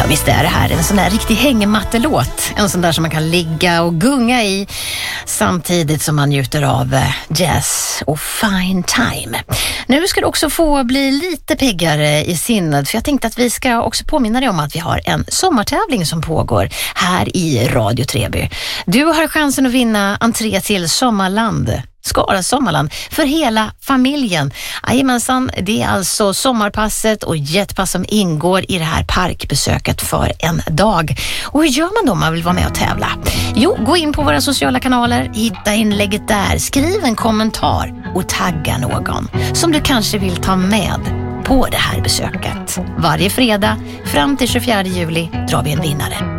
visst är det här en sån där riktig hängmattelåt. En sån där som man kan ligga och gunga i samtidigt som man njuter av jazz och fine time. Nu ska du också få bli lite piggare i sinnet, för jag tänkte att vi ska också påminna dig om att vi har en sommartävling som pågår här i Radio Treby. Du har chansen att vinna entré till Sommarland, Skara Sommarland, för hela familjen. Jajamensan, det är alltså sommarpasset och jetpass som ingår i det här parkbesöket för en dag. Och hur gör man då om man vill vara med och tävla? Jo, gå in på våra sociala kanaler, hitta inlägget där, skriv en kommentar och tagga någon som du kanske vill ta med på det här besöket. Varje fredag fram till 24 juli drar vi en vinnare.